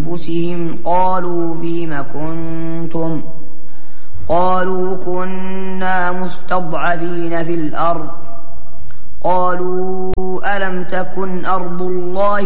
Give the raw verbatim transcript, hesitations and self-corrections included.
أنفسهم قالوا فيم كنتم قالوا كنا مستضعفين في الأرض قالوا ألم تكن أرض الله